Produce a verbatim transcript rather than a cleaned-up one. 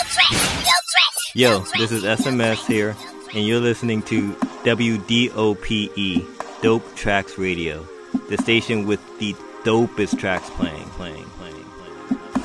Yo, this is S M S here, and you're listening to W D O P E, Dope Tracks Radio, the station with the dopest tracks playing, playing, playing.